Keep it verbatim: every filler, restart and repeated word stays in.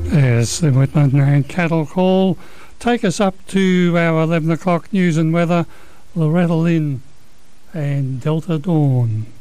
Yes, the Whitman and Cattle Call. Take us up to our eleven o'clock news and weather. Loretta Lynn and Delta Dawn.